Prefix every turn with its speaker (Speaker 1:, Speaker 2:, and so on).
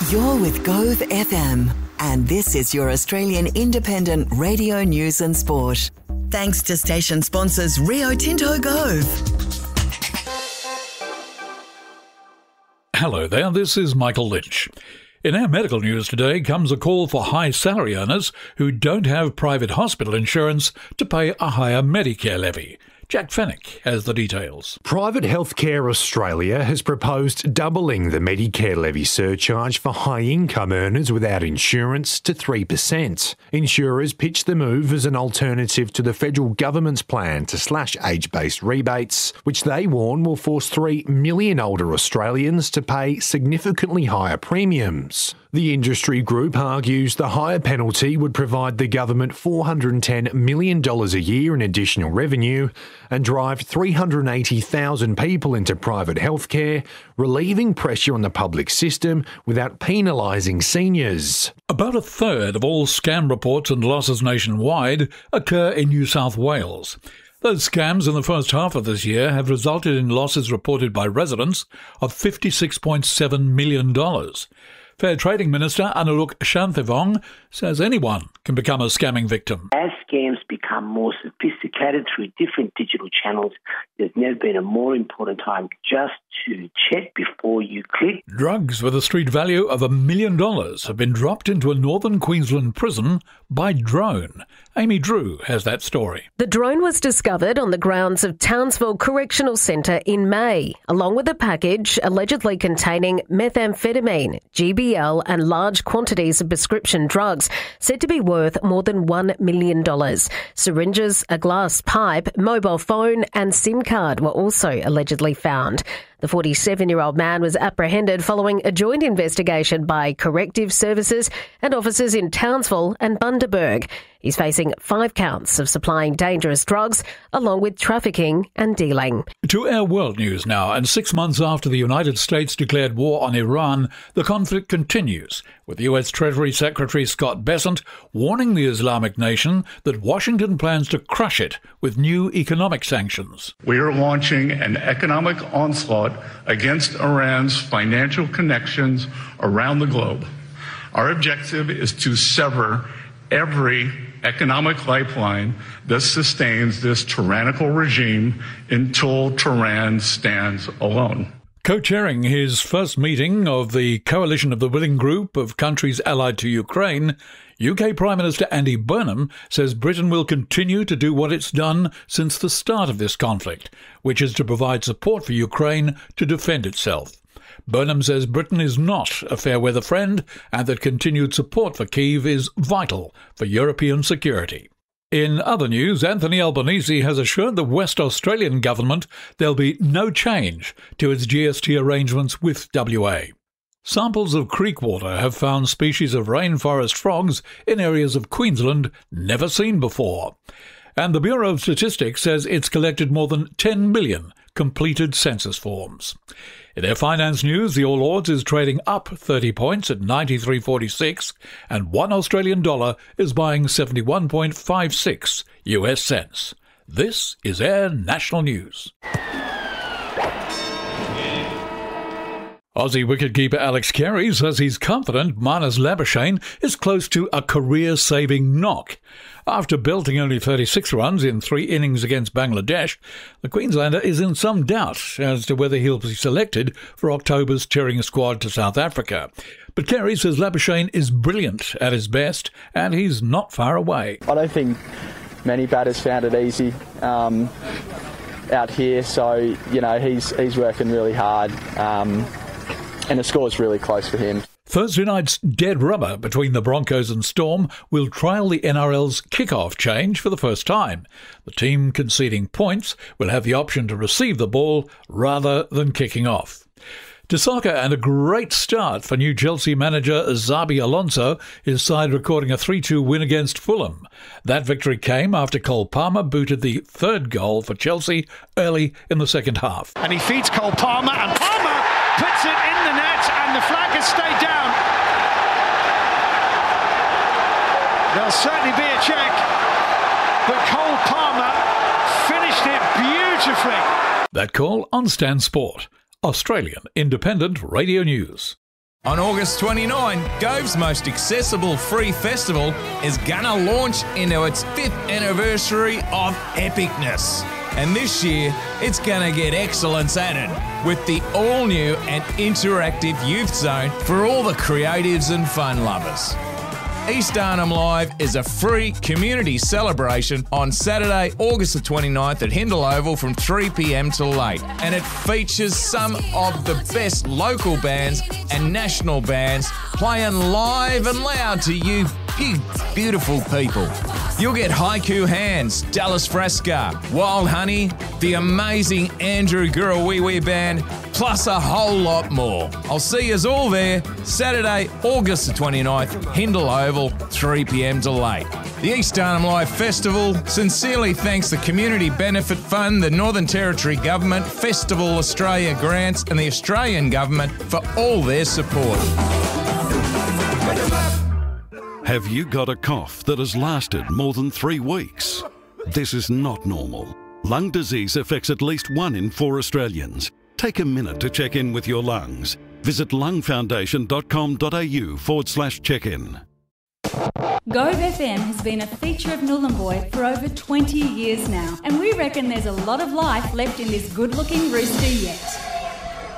Speaker 1: You're with Gove FM, and this is your Australian independent radio news and sport. Thanks to station sponsors Rio Tinto Gove.
Speaker 2: Hello there, this is Michael Lynch. In our medical news today comes a call for high salary earners who don't have private hospital insurance to pay a higher Medicare levy. Jack Fennick has the details.
Speaker 3: Private Healthcare Australia has proposed doubling the Medicare levy surcharge for high-income earners without insurance to 3%. Insurers pitch the move as an alternative to the federal government's plan to slash age-based rebates, which they warn will force 3 million older Australians to pay significantly higher premiums. The industry group argues the higher penalty would provide the government $410 million a year in additional revenue and drive 380,000 people into private healthcare, relieving pressure on the public system without penalising seniors.
Speaker 2: About a third of all scam reports and losses nationwide occur in New South Wales. Those scams in the first half of this year have resulted in losses reported by residents of $56.7 million. Fair Trading Minister Anuluk Shanthavong says anyone can become a scamming victim.
Speaker 4: As scams become more sophisticated through different digital channels, there's never been a more important time just to check before you click.
Speaker 2: Drugs with a street value of $1 million have been dropped into a northern Queensland prison by drone. Amy Drew has that story.
Speaker 5: The drone was discovered on the grounds of Townsville Correctional Centre in May, along with a package allegedly containing methamphetamine, GBL and large quantities of prescription drugs, said to be worth more than $1 million. Syringes, a glass pipe, mobile phone and SIM card were also allegedly found. The 47-year-old man was apprehended following a joint investigation by corrective services and officers in Townsville and Bundaberg. He's facing 5 counts of supplying dangerous drugs, along with trafficking and dealing.
Speaker 2: To our world news now, and 6 months after the United States declared war on Iran, the conflict continues, with US Treasury Secretary Scott Bessent warning the Islamic nation that Washington plans to crush it with new economic sanctions.
Speaker 6: We are launching an economic onslaught against Iran's financial connections around the globe. Our objective is to sever every economic lifeline that sustains this tyrannical regime until Tehran stands alone.
Speaker 2: Co-chairing his first meeting of the Coalition of the Willing Group of countries allied to Ukraine, UK Prime Minister Andy Burnham says Britain will continue to do what it's done since the start of this conflict, which is to provide support for Ukraine to defend itself. Burnham says Britain is not a fair-weather friend and that continued support for Kyiv is vital for European security. In other news, Anthony Albanese has assured the West Australian government there'll be no change to its GST arrangements with WA. Samples of creek water have found species of rainforest frogs in areas of Queensland never seen before. And the Bureau of Statistics says it's collected more than 10 million completed census forms. In our finance news, the All Ords is trading up 30 points at 93.46 and $1 Australian dollar is buying 71.56 US cents. This is our national news. Aussie wicketkeeper Alex Carey says he's confident Marnus Labuschagne is close to a career-saving knock. After belting only 36 runs in 3 innings against Bangladesh, the Queenslander is in some doubt as to whether he'll be selected for October's touring squad to South Africa. But Carey says Labuschagne is brilliant at his best and he's not far away.
Speaker 7: I don't think many batters found it easy out here, so he's working really hard. And the score's really close for him.
Speaker 2: Thursday night's dead rubber between the Broncos and Storm will trial the NRL's kick-off change for the first time. The team conceding points will have the option to receive the ball rather than kicking off. To soccer, and a great start for new Chelsea manager Xabi Alonso, his side recording a 3-2 win against Fulham. That victory came after Cole Palmer booted the 3rd goal for Chelsea early in the second half.
Speaker 8: And he feeds Cole Palmer, and Palmer puts it in the net, and the flag has stayed down. There'll certainly be a check, but Cole Palmer finished it beautifully.
Speaker 2: That call on Stan Sport, Australian Independent Radio News.
Speaker 9: On August 29, Gove's most accessible free festival is gonna launch into its 5th anniversary of epicness. And this year, it's gonna get excellence added with the all-new and interactive youth zone for all the creatives and fun lovers. East Arnhem Live is a free community celebration on Saturday, August the 29th at Hindle Oval from 3 p.m. till 8. And it features some of the best local bands and national bands playing live and loud to you big, beautiful people. You'll get Haiku Hands, Dallas Fresca, Wild Honey, the amazing Andrew Gurawiwi Band, plus a whole lot more. I'll see yous all there Saturday, August the 29th, Hindle Oval, 3 p.m. till 8. The East Arnhem Live Festival sincerely thanks the Community Benefit Fund, the Northern Territory Government, Festival Australia Grants and the Australian Government for all their support.
Speaker 10: Have you got a cough that has lasted more than 3 weeks? This is not normal. Lung disease affects at least 1 in 4 Australians. Take a minute to check in with your lungs. Visit lungfoundation.com.au/check-in.
Speaker 11: Gove FM has been a feature of Nhulunbuy for over 20 years now, and we reckon there's a lot of life left in this good-looking rooster yet.